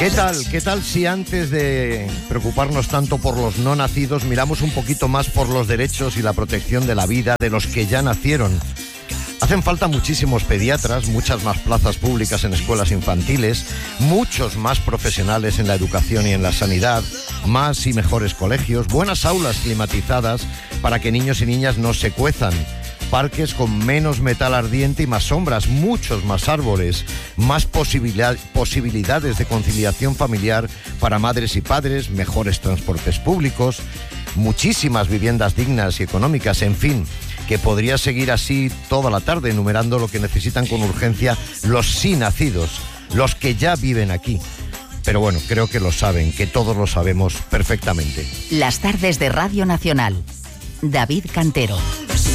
¿Qué tal? ¿Qué tal si antes de preocuparnos tanto por los no nacidos miramos un poquito más por los derechos y la protección de la vida de los que ya nacieron? Hacen falta muchísimos pediatras, muchas más plazas públicas en escuelas infantiles, muchos más profesionales en la educación y en la sanidad, más y mejores colegios, buenas aulas climatizadas para que niños y niñas no se cuezan, parques con menos metal ardiente y más sombras, muchos más árboles, más posibilidades de conciliación familiar para madres y padres, mejores transportes públicos, muchísimas viviendas dignas y económicas, en fin, que podría seguir así toda la tarde enumerando lo que necesitan con urgencia los sí nacidos, los que ya viven aquí. Pero bueno, creo que lo saben, que todos lo sabemos perfectamente. Las tardes de Radio Nacional. David Cantero.